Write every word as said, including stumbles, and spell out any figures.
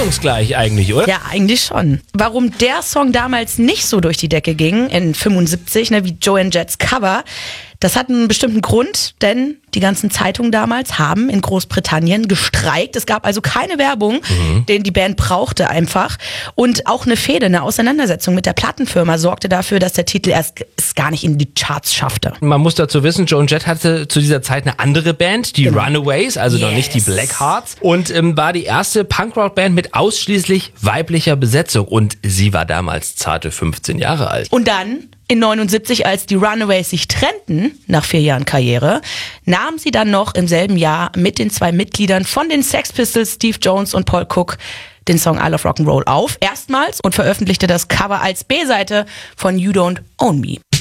deckungsgleich eigentlich, oder? Ja, eigentlich schon. Warum der Song damals nicht so durch die Decke ging, in fünfundsiebzig, ne, wie Joan Jetts Cover, das hat einen bestimmten Grund, denn die ganzen Zeitungen damals haben in Großbritannien gestreikt. Es gab also keine Werbung, mhm. den die Band brauchte einfach. Und auch eine Fehde, eine Auseinandersetzung mit der Plattenfirma sorgte dafür, dass der Titel erst es gar nicht in die Charts schaffte. Man muss dazu wissen, Joan Jett hatte zu dieser Zeit eine andere Band, die genau. Runaways, also yes. noch nicht die Blackhearts. Und ähm, war die erste Punkrock-Band mit ausschließlich weiblicher Besetzung. Und sie war damals zarte fünfzehn Jahre alt. Und dann in neunundsiebzig, als die Runaways sich trennten, nach vier Jahren Karriere, nahm sie dann noch im selben Jahr mit den zwei Mitgliedern von den Sex Pistols, Steve Jones und Paul Cook, den Song I Love Rock'n'Roll auf, erstmals, und veröffentlichte das Cover als B-Seite von You Don't Own Me.